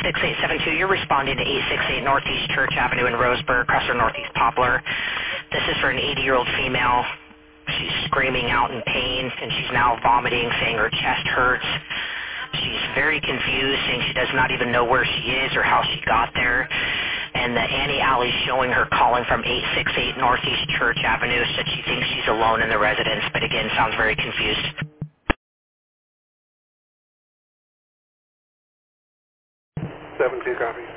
86872, you're responding to 868 Northeast Church Avenue in Roseburg, Cressler Northeast Poplar. This is for an 80-year-old female. She's screaming out in pain, and she's now vomiting, saying her chest hurts. She's very confused, saying she does not even know where she is or how she got there. And the Annie Alley showing her calling from 868 Northeast Church Avenue said she thinks she's alone in the residence, but again, sounds very confused. 7-2 copy.